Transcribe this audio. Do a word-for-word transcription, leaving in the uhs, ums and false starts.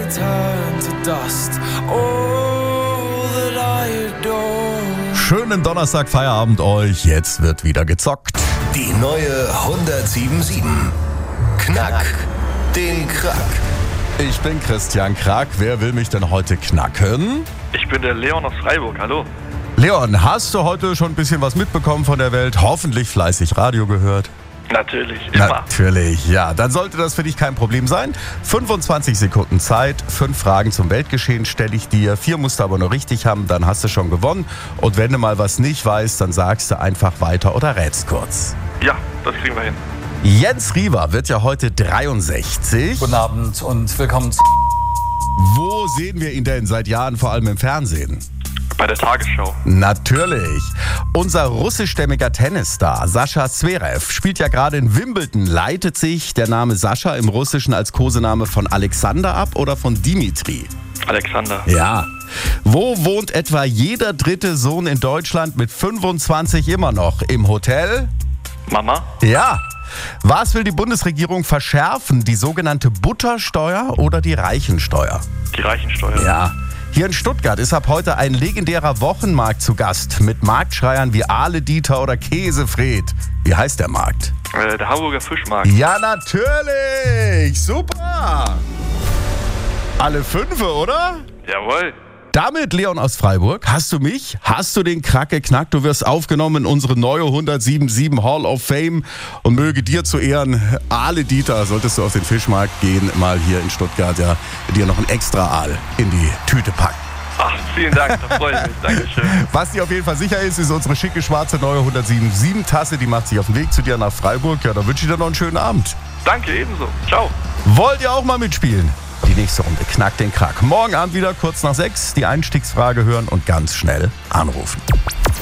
turn to dust. All that I adore. Schönen Donnerstag, Feierabend euch. Jetzt wird wieder gezockt. Die neue hundertsieben sieben. Knack den Krack. Ich bin Christian Krack. Wer will mich denn heute knacken? Ich bin der Leon aus Freiburg, hallo. Leon, hast du heute schon ein bisschen was mitbekommen von der Welt? Hoffentlich fleißig Radio gehört. Natürlich, immer. Natürlich, ja. Dann sollte das für dich kein Problem sein. fünfundzwanzig Sekunden Zeit, fünf Fragen zum Weltgeschehen stelle ich dir. Vier musst du aber nur richtig haben, dann hast du schon gewonnen. Und wenn du mal was nicht weißt, dann sagst du einfach weiter oder rätst kurz. Ja, das kriegen wir hin. Jens Riewer wird ja heute dreiundsechzig. Guten Abend und willkommen zu... Wo sehen wir ihn denn seit Jahren, vor allem im Fernsehen? Bei der Tagesschau. Natürlich. Unser russischstämmiger Tennisstar Sascha Zverev spielt ja gerade in Wimbledon. Leitet sich der Name Sascha im Russischen als Kosename von Alexander ab oder von Dimitri? Alexander. Ja. Wo wohnt etwa jeder dritte Sohn in Deutschland mit fünfundzwanzig immer noch? Im Hotel? Mama? Ja. Was will die Bundesregierung verschärfen? Die sogenannte Buttersteuer oder die Reichensteuer? Die Reichensteuer. Ja. Hier in Stuttgart ist ab heute ein legendärer Wochenmarkt zu Gast mit Marktschreiern wie Ahle Dieter oder Käsefred. Wie heißt der Markt? Äh, der Hamburger Fischmarkt. Ja, natürlich! Super! Alle fünfe, oder? Jawohl. Damit, Leon aus Freiburg, hast du mich, hast du den Krack geknackt, du wirst aufgenommen in unsere neue hundertsieben sieben Hall of Fame und möge dir zu Ehren, Ahle Dieter, solltest du auf den Fischmarkt gehen, mal hier in Stuttgart, ja, dir noch ein extra Aal in die Tüte packen. Ach, vielen Dank, da freue ich mich, Dankeschön. Was dir auf jeden Fall sicher ist, ist unsere schicke schwarze neue hundertsieben sieben Tasse, die macht sich auf den Weg zu dir nach Freiburg, ja, da wünsche ich dir noch einen schönen Abend. Danke, ebenso. Ciao. Wollt ihr auch mal mitspielen? Die nächste Runde Knack den Krack. Morgen Abend wieder kurz nach sechs die Einstiegsfrage hören und ganz schnell anrufen.